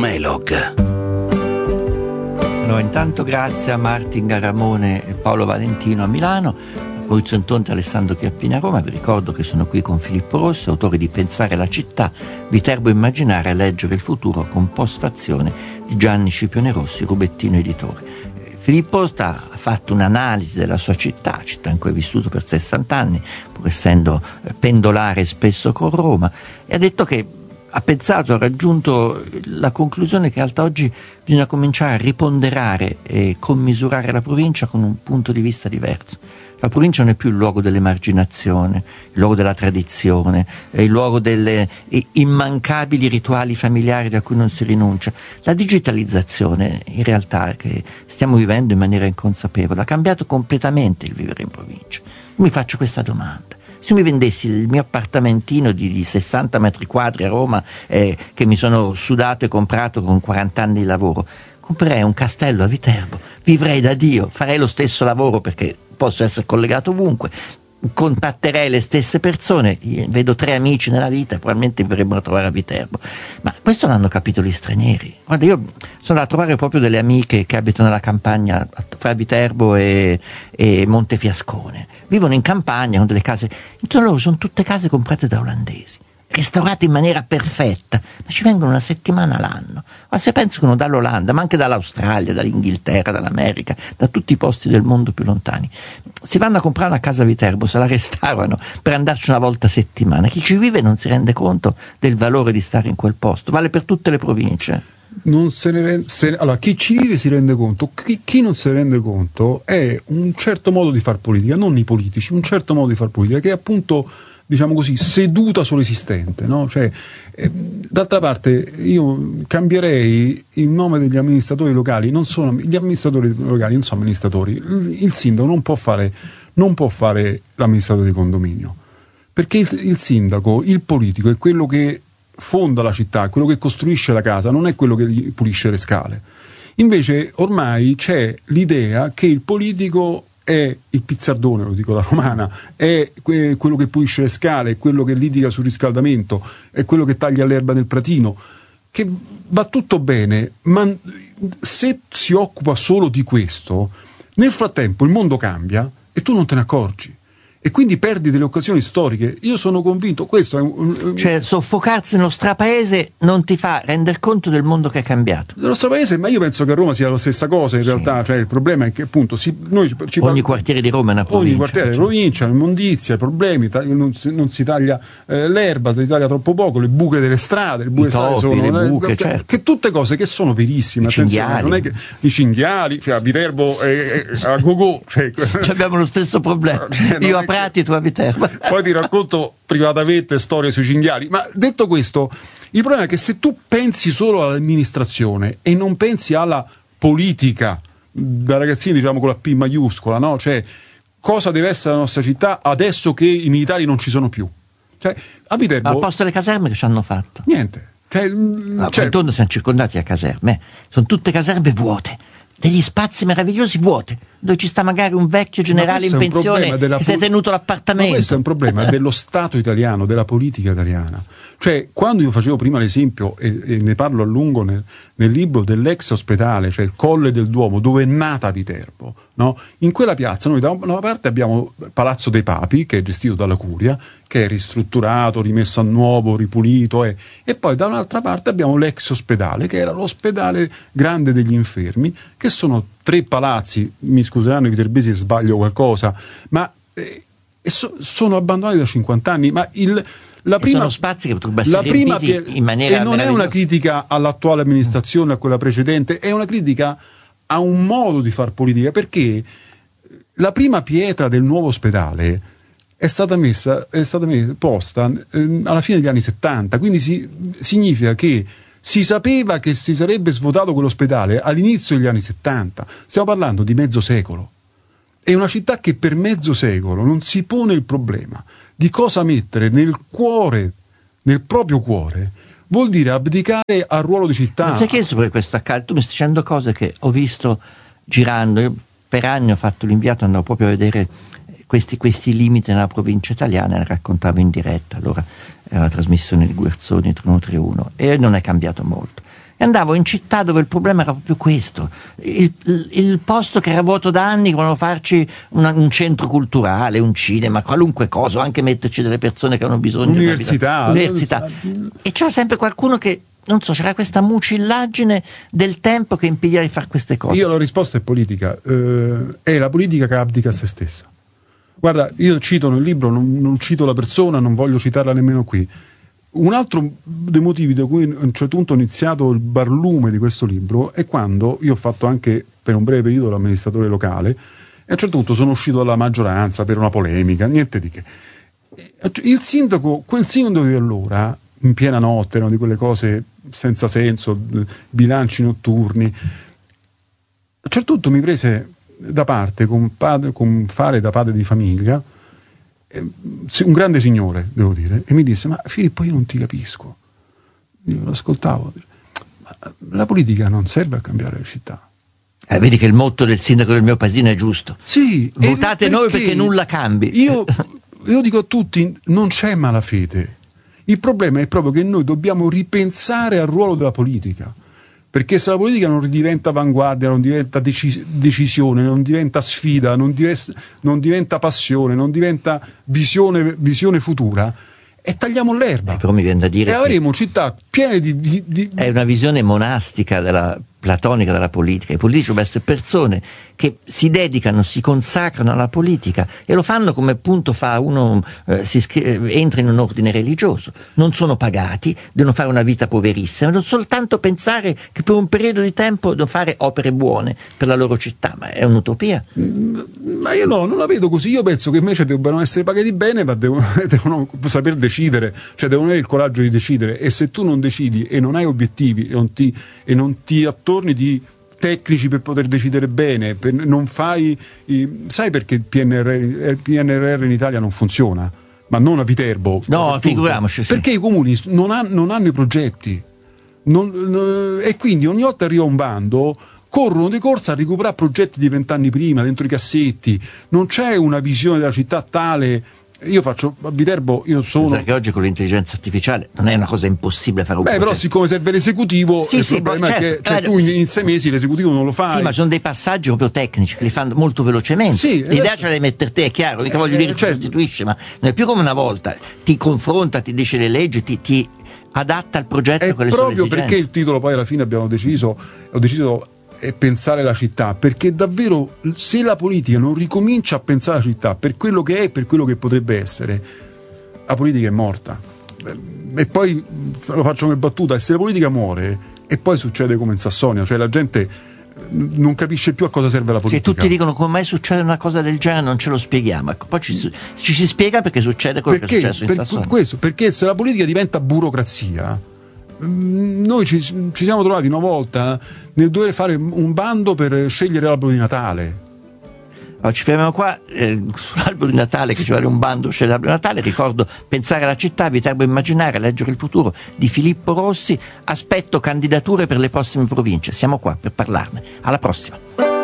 Melog. No, intanto grazie a Martin Garamone e Paolo Valentino a Milano, Maurizio Antonte e Alessandro Chiappini a Roma. Vi ricordo che sono qui con Filippo Rossi, autore di Pensare la città, Viterbo immaginare e leggere il futuro, con postfazione di Gianni Scipione Rossi, Rubettino editore. Filippo ha fatto un'analisi della sua città in cui è vissuto per 60 anni, pur essendo pendolare spesso con Roma, e ha detto che ha raggiunto la conclusione che in realtà oggi bisogna cominciare a riponderare e commisurare la provincia con un punto di vista diverso. La provincia non è più il luogo dell'emarginazione, il luogo della tradizione, è il luogo delle immancabili rituali familiari da cui non si rinuncia. La digitalizzazione, in realtà, che stiamo vivendo in maniera inconsapevole, ha cambiato completamente il vivere in provincia. Mi faccio questa domanda. Se mi vendessi il mio appartamentino di 60 metri quadri a Roma, che mi sono sudato e comprato con 40 anni di lavoro, comprerei un castello a Viterbo, vivrei da Dio, farei lo stesso lavoro perché posso essere collegato ovunque, contatterei le stesse persone, vedo 3 amici nella vita, probabilmente mi verrebbero a trovare a Viterbo. Ma questo l'hanno capito gli stranieri. Guarda, io sono andato a trovare proprio delle amiche che abitano nella campagna fra Viterbo e Montefiascone. Vivono in campagna con delle case, intorno a loro sono tutte case comprate da olandesi, restaurate in maniera perfetta, ma ci vengono una settimana l'anno. Ma se pensano dall'Olanda, ma anche dall'Australia, dall'Inghilterra, dall'America, da tutti i posti del mondo più lontani, si vanno a comprare una casa a Viterbo, se la restaurano per andarci una volta a settimana. Chi ci vive non si rende conto del valore di stare in quel posto. Vale per tutte le province. Allora, chi ci vive si rende conto, chi non se ne rende conto è un certo modo di far politica, non i politici, un certo modo di far politica che è appunto, diciamo così, seduta sull'esistente, no? Cioè, d'altra parte io cambierei il nome degli amministratori locali. Gli amministratori locali non sono amministratori. Il sindaco non può fare l'amministratore di condominio, perché il sindaco, il politico, è quello che fonda la città, quello che costruisce la casa, non è quello che gli pulisce le scale. Invece ormai c'è l'idea che il politico è il pizzardone, lo dico da romana, è quello che pulisce le scale, è quello che litiga sul riscaldamento, è quello che taglia l'erba nel pratino, che va tutto bene, ma se si occupa solo di questo, nel frattempo il mondo cambia e tu non te ne accorgi. E quindi perdi delle occasioni storiche. Io sono convinto, questo è cioè, soffocarsi nello strapaese non ti fa rendere conto del mondo che è cambiato. Dello strapaese, ma io penso che a Roma sia la stessa cosa in realtà. Cioè, il problema è che appunto ogni quartiere di Roma è una provincia. Ogni quartiere è una provincia, immondizia, problemi, non si taglia l'erba, si taglia troppo poco, le buche delle strade, le buche le buche, certo. Che tutte cose che sono verissime. Attenzione, non è che i cinghiali, a Viterbo a Gogò. Cioè, abbiamo lo stesso problema. Io a Prati e tu a Viterbo. Poi ti racconto privatamente storie sui cinghiali. Ma detto questo, il problema è che se tu pensi solo all'amministrazione e non pensi alla politica, da ragazzini diciamo con la P maiuscola, no? Cioè, cosa deve essere la nostra città adesso che i militari non ci sono più? Cioè, a Viterbo, al posto delle caserme che ci hanno fatto? Niente. Intorno siamo circondati a caserme, sono tutte caserme vuote, degli spazi meravigliosi vuoti, dove ci sta magari un vecchio generale in pensione che si è tenuto l'appartamento. Ma questo è un problema dello Stato italiano, della politica italiana. Cioè, quando io facevo prima l'esempio, e ne parlo a lungo nel libro, dell'ex ospedale, cioè il Colle del Duomo, dove è nata Viterbo, no? In quella piazza noi da una parte abbiamo Palazzo dei Papi, che è gestito dalla Curia, che è ristrutturato, rimesso a nuovo, ripulito, e poi da un'altra parte abbiamo l'ex ospedale, che era l'ospedale grande degli infermi, che sono 3 palazzi, mi scuseranno i viterbesi se sbaglio qualcosa, ma sono abbandonati da 50 anni, ma la prima, sono spazi che potrebbero essere riempiti in maniera e non è una critica all'attuale amministrazione, a quella precedente, è una critica a un modo di far politica, perché la prima pietra del nuovo ospedale è stata posta alla fine degli anni 70, quindi significa che si sapeva che si sarebbe svuotato quell'ospedale all'inizio degli anni 70. Stiamo parlando di mezzo secolo. È una città che per mezzo secolo non si pone il problema di cosa mettere nel cuore, nel proprio cuore, vuol dire abdicare al ruolo di città. Non sai che per questo accade? Tu mi stai dicendo cose che ho visto girando. Io per anni ho fatto l'inviato, andavo proprio a vedere questi limiti nella provincia italiana, ne raccontavo in diretta. Allora era la trasmissione di Guerzoni 3131 e non è cambiato molto. e andavo in città dove il problema era proprio questo, il posto che era vuoto da anni, che volevano farci un centro culturale, un cinema, qualunque cosa, anche metterci delle persone che hanno bisogno di università. E c'era sempre qualcuno che, non so, c'era questa mucillaggine del tempo che impediva di fare queste cose. Io la risposta è politica, è la politica che abdica a se stessa. Guarda, io cito nel libro, non cito la persona, non voglio citarla nemmeno qui. Un altro dei motivi da cui a un certo punto ho iniziato il barlume di questo libro è quando io ho fatto anche per un breve periodo l'amministratore locale e a un certo punto sono uscito dalla maggioranza per una polemica, niente di che. Quel sindaco di allora, in piena notte, erano di quelle cose senza senso, bilanci notturni, a un certo punto mi prese da parte con fare da padre di famiglia, un grande signore, devo dire, e mi disse: ma Filippo, io non ti capisco. Io lo ascoltavo, ma la politica non serve a cambiare le città. Vedi che il motto del sindaco del mio paesino è giusto. Sì, votate noi perché nulla cambi. Io dico a tutti, non c'è malafede. Il problema è proprio che noi dobbiamo ripensare al ruolo della politica. Perché se la politica non diventa avanguardia, non diventa decisione, non diventa sfida, non diventa passione, non diventa visione futura, e tagliamo l'erba. Però mi viene da dire e avremo città piene di... È una visione monastica platonica della politica. I politici devono essere persone che si dedicano, si consacrano alla politica e lo fanno come appunto fa uno, entra in un ordine religioso. Non sono pagati, devono fare una vita poverissima, devono soltanto pensare che per un periodo di tempo devono fare opere buone per la loro città, ma è un'utopia. Ma io no, non la vedo così. Io penso che invece debbano essere pagati bene, ma devono saper decidere, cioè devono avere il coraggio di decidere, e se tu non decidi e non hai obiettivi e non ti attorni di tecnici per poter decidere bene, non fai, sai perché il PNRR in Italia non funziona, ma non a Viterbo, no, figuriamoci, sì. Perché i comuni non hanno i progetti, e quindi ogni volta arriva un bando, corrono di corsa a recuperare progetti di 20 anni prima dentro i cassetti, non c'è una visione della città tale. Io faccio a Viterbo, io sono... Pensa che oggi con l'intelligenza artificiale non è una cosa impossibile fare un progetto. Però siccome serve l'esecutivo, il problema è che tu in 6 mesi l'esecutivo non lo fai. Sì, ma sono dei passaggi proprio tecnici che li fanno molto velocemente. Sì, l'idea ce l'hai mettere te, è chiaro, mica voglio dire che sostituisce, ma non è più come una volta. Ti confronta, ti dice le leggi, ti adatta al progetto. È con le proprio sue perché il titolo poi alla fine ho deciso è pensare la città, perché davvero se la politica non ricomincia a pensare la città per quello che è, per quello che potrebbe essere, la politica è morta. E poi lo faccio come battuta: e se la politica muore, e poi succede come in Sassonia, cioè la gente non capisce più a cosa serve la politica. Tutti dicono: come mai succede una cosa del genere, non ce lo spieghiamo. Ecco, poi ci si spiega perché succede quello che è successo in Sassonia. Perché se la politica diventa burocrazia, noi ci siamo trovati una volta nel dover fare un bando per scegliere l'albero di Natale. Allora, ci fermiamo qua sull'albero di Natale, che ci vuole un bando scegliere l'albero di Natale. Ricordo Pensare alla città, Viterbo immaginare, leggere il futuro di Filippo Rossi. Aspetto candidature per le prossime province, siamo qua per parlarne. Alla prossima.